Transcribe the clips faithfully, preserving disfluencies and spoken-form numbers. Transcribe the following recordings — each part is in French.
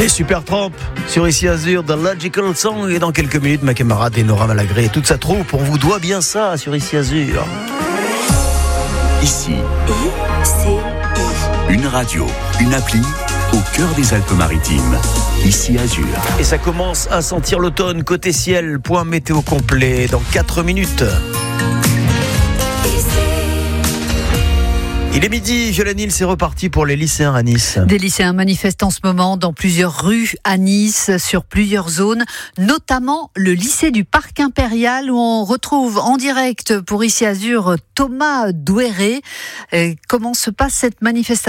Les Supertramp sur Ici Azur, The Logical Song. Et dans quelques minutes, ma camarade Enora Malagré et toute sa troupe, on vous doit bien ça sur Ici Azur. Ici, une radio, une appli au cœur des Alpes-Maritimes. Ici Azur. Et ça commence à sentir l'automne. Côté ciel, point météo complet dans quatre minutes. Il est midi, Violaine, c'est reparti pour les lycéens à Nice. Des lycéens manifestent en ce moment dans plusieurs rues à Nice, sur plusieurs zones, notamment le lycée du Parc Impérial où on retrouve en direct pour Ici Azur Thomas Douéré. Et comment se passe cette manifestation ?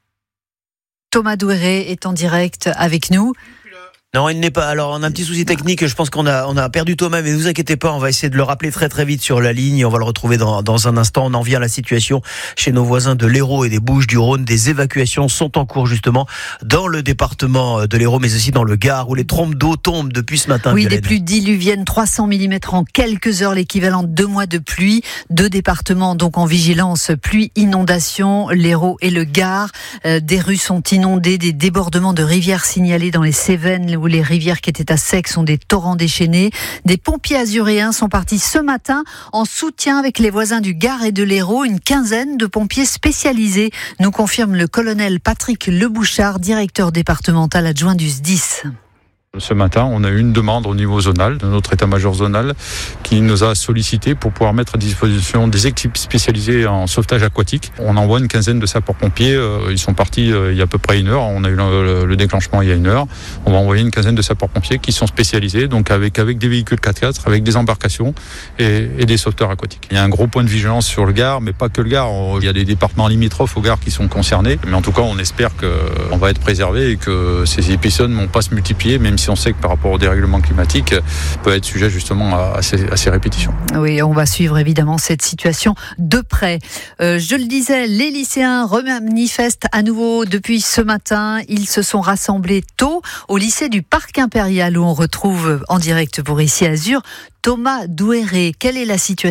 Thomas Douéré est en direct avec nous. Non, il n'est pas. Alors, on a un petit souci technique. Je pense qu'on a, on a perdu Thomas, mais ne vous inquiétez pas. On va essayer de le rappeler très très vite sur la ligne. On va le retrouver dans, dans un instant. On en vient à la situation chez nos voisins de l'Hérault et des Bouches-du-Rhône. Des évacuations sont en cours justement dans le département de l'Hérault, mais aussi dans le Gard où les trompes d'eau tombent depuis ce matin. Oui, Violaine. des pluies diluviennes, trois cents millimètres en quelques heures, l'équivalent de deux mois de pluie. Deux départements donc en vigilance pluie inondation, l'Hérault et le Gard. Euh, des rues sont inondées, des débordements de rivières signalés dans les Cévennes où les rivières qui étaient à sec sont des torrents déchaînés. Des pompiers azuréens sont partis ce matin en soutien avec les voisins du Gard et de l'Hérault. Une quinzaine de pompiers spécialisés, nous confirme le colonel Patrick Lebouchard, directeur départemental adjoint du S D I S. Ce matin, on a eu une demande au niveau zonal, de notre état-major zonal, qui nous a sollicité pour pouvoir mettre à disposition des équipes spécialisées en sauvetage aquatique. On envoie une quinzaine de sapeurs-pompiers. Ils sont partis il y a à peu près une heure. On a eu le déclenchement il y a une heure. On va envoyer une quinzaine de sapeurs-pompiers qui sont spécialisés, donc avec, avec des véhicules quatre-quatre, avec des embarcations et, et des sauveteurs aquatiques. Il y a un gros point de vigilance sur le Gard, mais pas que le Gard. Il y a des départements limitrophes au Gard qui sont concernés. Mais en tout cas, on espère qu'on va être préservé et que ces épisodes ne vont pas se multiplier, même si si on sait que par rapport au dérèglement climatique, peut être sujet justement à, à, ces, à ces répétitions. Oui, on va suivre évidemment cette situation de près. Euh, je le disais, les lycéens remanifestent à nouveau depuis ce matin. Ils se sont rassemblés tôt au lycée du Parc Impérial où on retrouve en direct pour Ici Azur Thomas Douéré. Quelle est la situation ?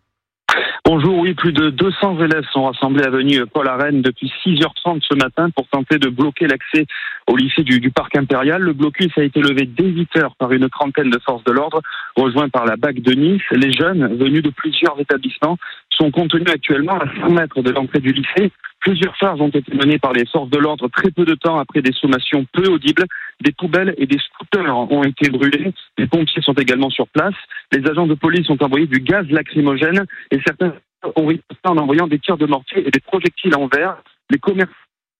Bonjour, oui, plus de deux cents élèves sont rassemblés avenue Paul Arène depuis six heures trente ce matin pour tenter de bloquer l'accès au lycée du, du Parc Impérial. Le blocus a été levé dès huit heures par une trentaine de forces de l'ordre, rejoints par la B A C de Nice. Les jeunes, venus de plusieurs établissements, sont contenus actuellement à cent mètres de l'entrée du lycée. Plusieurs charges ont été menées par les forces de l'ordre très peu de temps après des sommations peu audibles. Des poubelles et des scooters ont été brûlés. Les pompiers sont également sur place. Les agents de police ont envoyé du gaz lacrymogène et certains ont riposté en envoyant des tirs de mortier et des projectiles en verre. Les commerçants.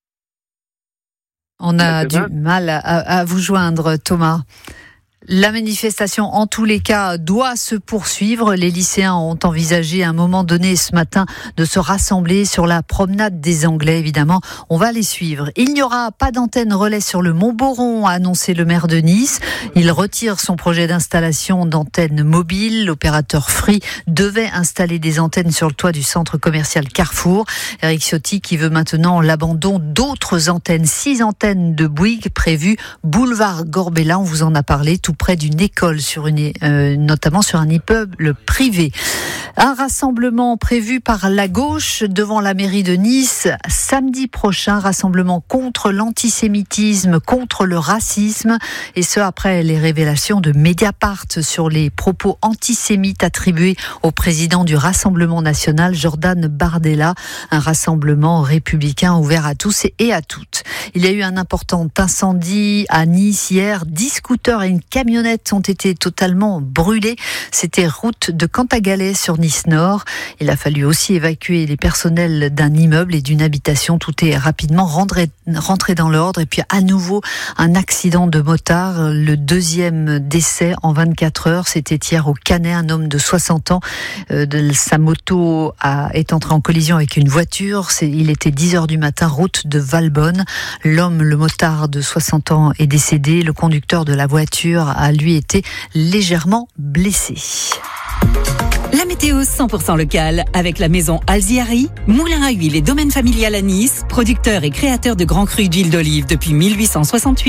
On a du mal à, à vous joindre, Thomas. La manifestation, en tous les cas, doit se poursuivre. Les lycéens ont envisagé à un moment donné ce matin de se rassembler sur la promenade des Anglais, évidemment. On va les suivre. Il n'y aura pas d'antenne relais sur le Mont-Boron, a annoncé le maire de Nice. Il retire son projet d'installation d'antennes mobiles. L'opérateur Free devait installer des antennes sur le toit du centre commercial Carrefour. Eric Ciotti qui veut maintenant l'abandon d'autres antennes. Six antennes de Bouygues prévues boulevard Gorbella. On vous en a parlé, tout près d'une école, sur une, euh, notamment sur un immeuble privé. Un rassemblement prévu par la gauche devant la mairie de Nice samedi prochain, rassemblement contre l'antisémitisme, contre le racisme, et ce après les révélations de Mediapart sur les propos antisémites attribués au président du Rassemblement national, Jordan Bardella. Un rassemblement républicain ouvert à tous et à toutes. Il y a eu un important incendie à Nice hier. Dix scooters et une camionnettes ont été totalement brûlées. C'était route de Cantagalès sur Nice-Nord. Il a fallu aussi évacuer les personnels d'un immeuble et d'une habitation. Tout est rapidement rentré, rentré dans l'ordre. Et puis à nouveau, un accident de motard. Le deuxième décès en vingt-quatre heures. C'était hier au Canet. Un homme de soixante ans. Euh, de, sa moto a, est entrée en collision avec une voiture. C'est, il était dix heures du matin, route de Valbonne. L'homme, le motard de soixante ans, est décédé. Le conducteur de la voiture a lui été légèrement blessé. La météo cent pour cent locale avec la maison Alziari, moulin à huile et domaine familial à Nice, producteur et créateur de grands crus d'huile d'olive depuis mille huit cent soixante-huit,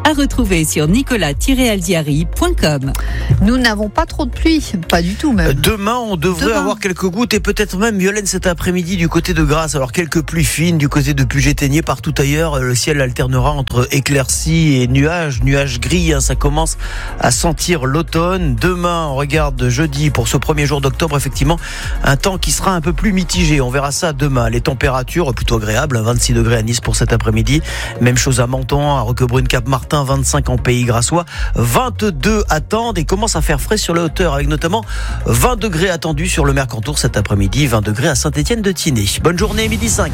à retrouver sur nicolas tiret alziary point com. Nous n'avons pas trop de pluie, pas du tout même. Demain, on devrait Demain. avoir quelques gouttes et peut-être même violène cet après-midi du côté de Grasse. Alors quelques pluies fines du côté de Puget-Théniers, partout ailleurs. Le ciel alternera entre éclaircies et nuages, nuages gris. Hein, ça commence à sentir l'automne. Demain, on regarde jeudi pour ce premier jour d'octobre, effectivement, un temps qui sera un peu plus mitigé. On verra ça demain. Les températures plutôt agréables, vingt-six degrés à Nice pour cet après-midi. Même chose à Menton, à Roquebrune, Cap-Martin, vingt-cinq en Pays Grassois, vingt-deux à Tende et commence à faire frais sur la hauteur avec notamment vingt degrés attendus sur le Mercantour cet après-midi, vingt degrés à Saint-Étienne-de-Tinée. Bonne journée, midi cinq.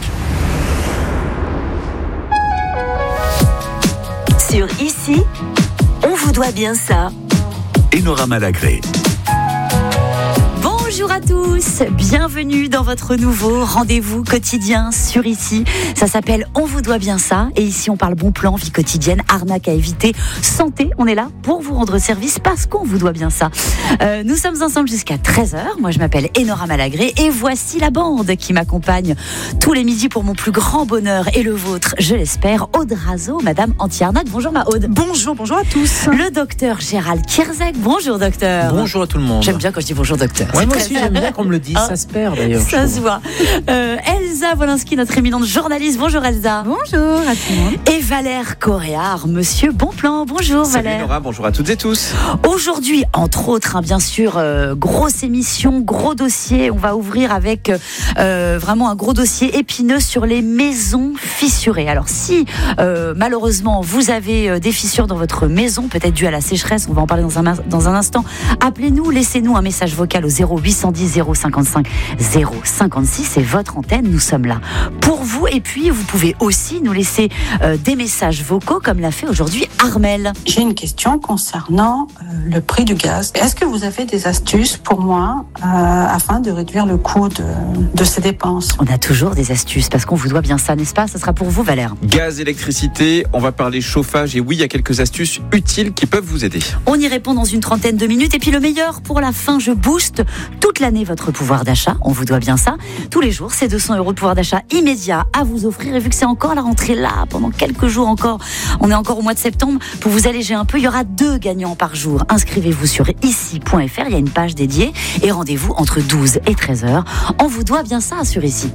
Sur Ici, on vous doit bien ça. Enora Malagré. Bonjour à tous, bienvenue dans votre nouveau rendez-vous quotidien sur Ici. Ça s'appelle On vous doit bien ça et ici on parle bon plan, vie quotidienne, arnaque à éviter, santé. On est là pour vous rendre service parce qu'on vous doit bien ça. Euh, nous sommes ensemble jusqu'à treize heures. Moi je m'appelle Enora Malagré et voici la bande qui m'accompagne tous les midis pour mon plus grand bonheur et le vôtre, je l'espère. Aude Razo, Madame Anti-Arnaque. Bonjour ma Aude. Bonjour, bonjour à tous. Le docteur Gérald Kirzek. Bonjour docteur. Bonjour à tout le monde. J'aime bien quand je dis bonjour docteur. Ouais, C'est moi très aussi bien. j'aime bien qu'on me le dise, Hein ça se perd d'ailleurs. Ça se voit. Euh, Elsa Wolinski, notre éminente journaliste. Bonjour Elsa. Bonjour à tout le monde. Et Valère Coréard, monsieur Bonplan. Bonjour Salut Valère. Nora, bonjour à toutes et tous. Aujourd'hui, entre autres, hein, bien sûr, euh, grosse émission, gros dossier. On va ouvrir avec euh, vraiment un gros dossier épineux sur les maisons fissurées. Alors si euh, malheureusement vous avez euh, des fissures dans votre maison, peut-être dû à la sécheresse, on va en parler dans un, dans un instant, appelez-nous, laissez-nous un message vocal au zéro huit cent dix zéro cinquante-cinq zéro cinquante-six, c'est votre antenne, nous sommes là pour vous. Et puis vous pouvez aussi nous laisser euh, des messages vocaux comme l'a fait aujourd'hui Armel. J'ai une question concernant euh, le prix du gaz. Est-ce que vous avez des astuces pour moi euh, afin de réduire le coût de, de ces dépenses? On a toujours des astuces parce qu'on vous doit bien ça, n'est-ce pas? Ça sera pour vous Valère. Gaz, électricité, on va parler chauffage et oui, il y a quelques astuces utiles qui peuvent vous aider. On y répond dans une trentaine de minutes. Et puis le meilleur pour la fin, je booste toute l'année votre pouvoir d'achat. On vous doit bien ça. Tous les jours, c'est deux cents euros de pouvoir d'achat immédiat à vous offrir. Et vu que c'est encore la rentrée là, pendant quelques jours encore, on est encore au mois de septembre, pour vous alléger un peu, il y aura deux gagnants par jour. Inscrivez-vous sur ici point f r, il y a une page dédiée et rendez-vous entre douze et treize heures. On vous doit bien ça sur Ici.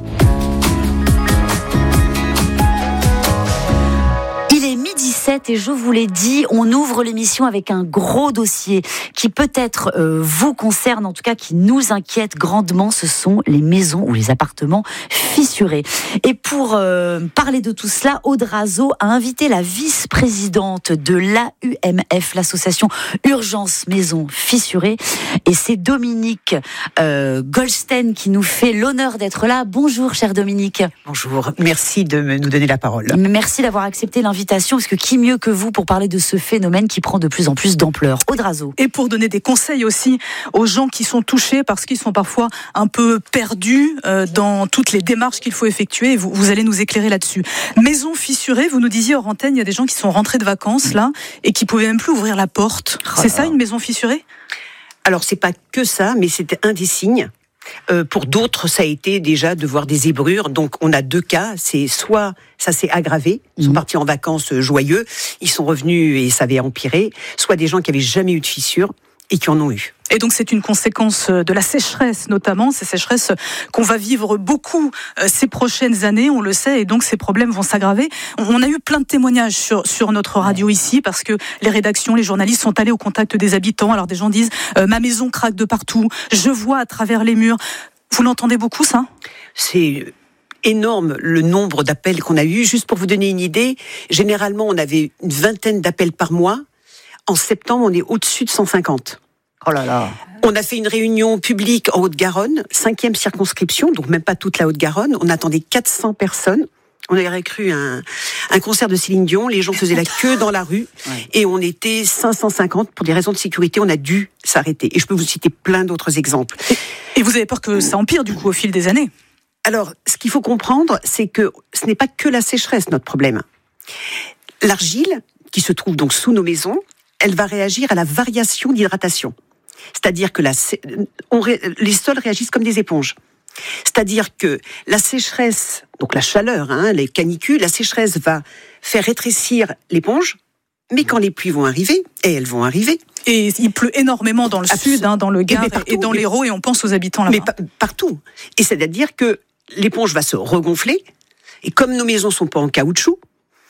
Et je vous l'ai dit, on ouvre l'émission avec un gros dossier qui peut-être euh, vous concerne, en tout cas qui nous inquiète grandement. Ce sont les maisons ou les appartements fissurés. Et pour euh, parler de tout cela, Aude Razo a invité la vice-présidente de l'A U M F, l'association Urgence Maisons Fissurées. Et c'est Dominique euh, Goldstein qui nous fait l'honneur d'être là. Bonjour, chère Dominique. Bonjour, merci de nous donner la parole. Merci d'avoir accepté l'invitation, parce que qui mieux que vous pour parler de ce phénomène qui prend de plus en plus d'ampleur. Aude Razo. Et pour donner des conseils aussi aux gens qui sont touchés parce qu'ils sont parfois un peu perdus euh, dans toutes les démarches qu'il faut effectuer. Vous, vous allez nous éclairer là-dessus. Maison fissurée, vous nous disiez hors antenne, il y a des gens qui sont rentrés de vacances là et qui pouvaient même plus ouvrir la porte. Oh c'est ça une maison fissurée? Alors c'est pas que ça, mais c'était un des signes. Euh, pour d'autres, ça a été déjà de voir des zébrures. Donc, on a deux cas. C'est soit ça s'est aggravé, ils sont mmh. partis en vacances joyeux, ils sont revenus et ça avait empiré. Soit des gens qui avaient jamais eu de fissures et qui en ont eu. Et donc c'est une conséquence de la sécheresse notamment, ces sécheresses qu'on va vivre beaucoup ces prochaines années, on le sait, et donc ces problèmes vont s'aggraver. On a eu plein de témoignages sur, sur notre radio ici, parce que les rédactions, les journalistes sont allés au contact des habitants. Alors des gens disent euh, « ma maison craque de partout, je vois à travers les murs ». Vous l'entendez beaucoup ça? C'est énorme le nombre d'appels qu'on a eu. Juste pour vous donner une idée, généralement on avait une vingtaine d'appels par mois. En septembre, on est au-dessus de cent cinquante. Oh là là. On a fait une réunion publique en Haute-Garonne, cinquième circonscription, donc même pas toute la Haute-Garonne. On attendait quatre cents personnes. On aurait cru un, un concert de Céline Dion. Les gens faisaient la queue dans la rue. Ouais. Et on était cinq cent cinquante. Pour des raisons de sécurité, on a dû s'arrêter. Et je peux vous citer plein d'autres exemples. Et vous avez peur que ça empire, du coup, au fil des années? Alors, ce qu'il faut comprendre, c'est que ce n'est pas que la sécheresse, notre problème. L'argile, qui se trouve donc sous nos maisons, elle va réagir à la variation d'hydratation. C'est-à-dire que la, on, les sols réagissent comme des éponges. C'est-à-dire que la sécheresse, donc la chaleur, hein, les canicules, la sécheresse va faire rétrécir l'éponge, Mais quand les pluies vont arriver, et elles vont arriver. Et il pleut énormément dans le Absolument. sud, hein, dans le Gard et, partout, et dans l'Hérault, et on pense aux habitants là-bas. Mais pa- partout. Et c'est-à-dire que l'éponge va se regonfler, et comme nos maisons sont pas en caoutchouc,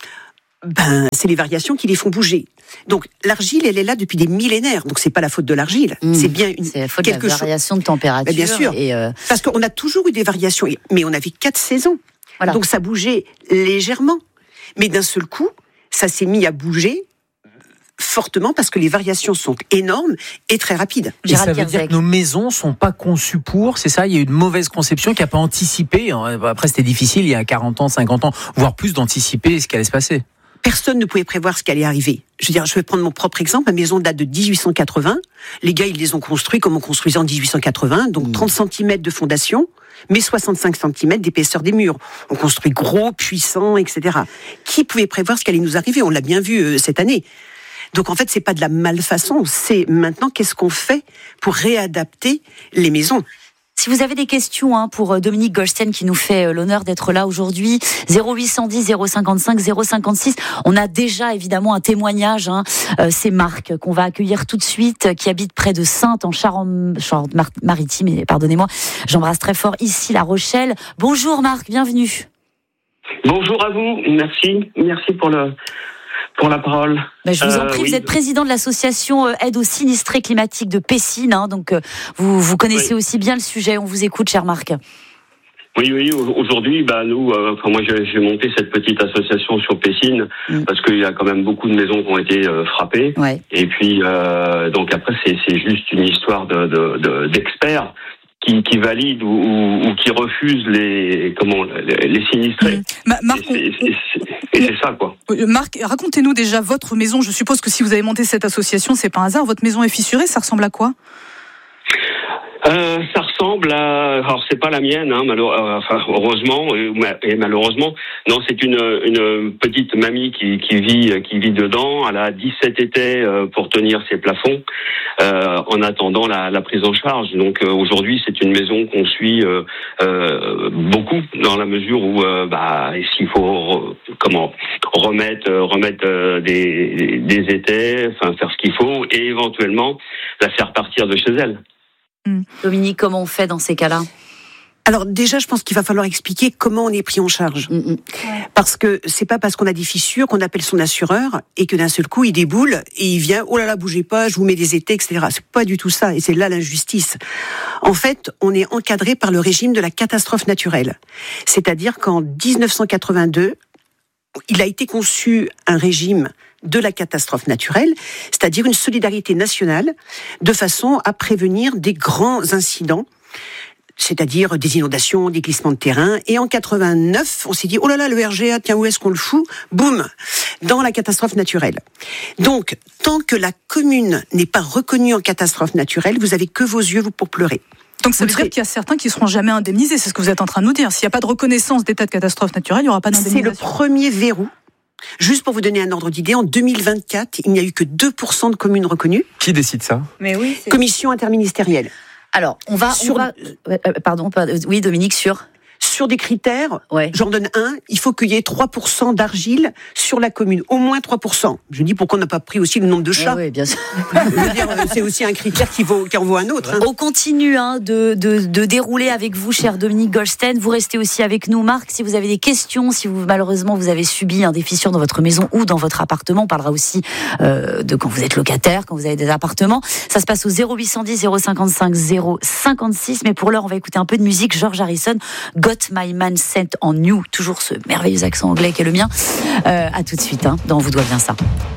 ben, c'est les variations qui les font bouger. Donc, l'argile, elle est là depuis des millénaires. Donc, c'est pas la faute de l'argile. Mmh. C'est bien une, c'est la faute quelque de la variation chose... de température. Ben, bien sûr. Et euh... Parce qu'on a toujours eu des variations. Mais on avait quatre saisons. Voilà. Donc, ça bougeait légèrement. Mais d'un seul coup, ça s'est mis à bouger fortement parce que les variations sont énormes et très rapides. Et ça veut dire que nos maisons sont pas conçues pour, c'est ça? Il y a eu une mauvaise conception qui n'a pas anticipé. Après, c'était difficile, il y a quarante ans, cinquante ans, voire plus, d'anticiper ce qui allait se passer. Personne ne pouvait prévoir ce qui allait arriver. Je veux dire, je vais prendre mon propre exemple. Ma maison date de dix-huit cent quatre-vingts. Les gars, ils les ont construits comme on construisait en dix-huit cent quatre-vingts. Donc, mmh. trente centimètres de fondation, mais soixante-cinq centimètres d'épaisseur des murs. On construit gros, puissant, et cetera. Qui pouvait prévoir ce qui allait nous arriver? On l'a bien vu euh, cette année. Donc en fait, c'est pas de la malfaçon, c'est maintenant qu'est-ce qu'on fait pour réadapter les maisons. Si vous avez des questions hein, pour Dominique Goldstein qui nous fait l'honneur d'être là aujourd'hui, zéro huit cent dix zéro cinquante-cinq zéro cinquante-six. On a déjà évidemment un témoignage. Hein, euh, c'est Marc qu'on va accueillir tout de suite, qui habite près de Saintes en Charente-Maritime. Et pardonnez-moi, j'embrasse très fort ici La Rochelle. Bonjour Marc, bienvenue. Bonjour à vous, merci, merci pour le. Pour la parole. Ben, je vous en prie, euh, oui. Vous êtes président de l'association Aide aux sinistrés climatiques de Pessines, hein, donc euh, vous, vous connaissez oui. aussi bien le sujet. On vous écoute, cher Marc. Oui, oui. Aujourd'hui, bah nous, euh, enfin moi, j'ai, j'ai monté cette petite association sur Pessines mm. parce qu'il y a quand même beaucoup de maisons qui ont été euh, frappées. Ouais. Et puis, euh, donc après, c'est, c'est juste une histoire de, de, de d'experts. Qui, qui valide ou, ou, ou qui refuse les comment les, les sinistrés. Mmh. Marc, et, c'est, c'est, et c'est ça quoi. Marc, racontez-nous déjà votre maison. Je suppose que si vous avez monté cette association, c'est pas un hasard. Votre maison est fissurée. Ça ressemble à quoi? Euh, ça ressemble à, alors c'est pas la mienne, hein, malheure... enfin heureusement et, et malheureusement, non, c'est une une petite mamie qui qui vit qui vit dedans. Elle a dix-sept étais pour tenir ses plafonds euh, en attendant la, la prise en charge. Donc euh, aujourd'hui, c'est une maison qu'on suit euh, euh, beaucoup dans la mesure où euh, bah s'il faut re, comment remettre remettre euh, des des étais, enfin faire ce qu'il faut et éventuellement la faire partir de chez elle. Dominique, comment on fait dans ces cas-là? Alors déjà, je pense qu'il va falloir expliquer comment on est pris en charge. Mmh. Parce que c'est pas parce qu'on a des fissures qu'on appelle son assureur et que d'un seul coup il déboule et il vient, oh là là, bougez pas, je vous mets des étais, et cetera. C'est pas du tout ça et c'est là l'injustice. En fait, on est encadré par le régime de la catastrophe naturelle. C'est-à-dire qu'en dix-neuf cent quatre-vingt-deux, il a été conçu un régime de la catastrophe naturelle, c'est-à-dire une solidarité nationale de façon à prévenir des grands incidents, c'est-à-dire des inondations, des glissements de terrain. Et en quatre-vingt-neuf, on s'est dit, oh là là, le R G A, tiens, où est-ce qu'on le fout? Boum, dans la catastrophe naturelle. Donc, tant que la commune n'est pas reconnue en catastrophe naturelle, vous avez que vos yeux pour pleurer. Donc ça veut dire qu'il y a certains qui ne seront jamais indemnisés, c'est ce que vous êtes en train de nous dire. S'il n'y a pas de reconnaissance d'état de catastrophe naturelle, il n'y aura pas d'indemnisation. C'est le premier verrou. Juste pour vous donner un ordre d'idée, en deux mille vingt-quatre, il n'y a eu que deux pour cent de communes reconnues. Qui décide ça? Mais oui, c'est... Commission interministérielle. Alors, on va... Sur... On va... Euh, pardon, oui Dominique, sur... Sur des critères, ouais. J'en donne un, il faut qu'il y ait trois pour cent d'argile sur la commune, au moins trois pour cent. Je dis pourquoi on n'a pas pris aussi le nombre de chats. Oui, oui bien sûr. Je veux dire, c'est aussi un critère qui, vaut, qui en vaut un autre. Hein. On continue hein, de, de, de dérouler avec vous, cher Dominique Goldstein. Vous restez aussi avec nous, Marc. Si vous avez des questions, si vous malheureusement vous avez subi hein, des fissures dans votre maison ou dans votre appartement, on parlera aussi euh, de quand vous êtes locataire, quand vous avez des appartements. Ça se passe au zéro huit cent dix zéro cinquante-cinq zéro cinquante-six. Mais pour l'heure, on va écouter un peu de musique. George Harrison, Got My Man Sent on You, toujours ce merveilleux accent anglais qui est le mien. Euh, à tout de suite, hein, dans On vous doit bien ça.